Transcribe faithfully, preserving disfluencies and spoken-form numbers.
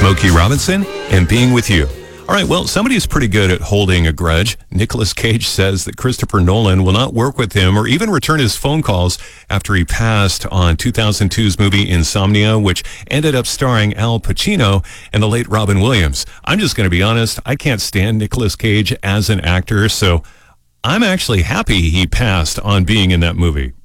Smokey Robinson, and Being With You. All right, well, somebody is pretty good at holding a grudge. Nicolas Cage says that Christopher Nolan will not work with him or even return his phone calls after he passed on two thousand two's movie Insomnia, which ended up starring Al Pacino and the late Robin Williams. I'm just going to be honest, I can't stand Nicolas Cage as an actor, so I'm actually happy he passed on being in that movie.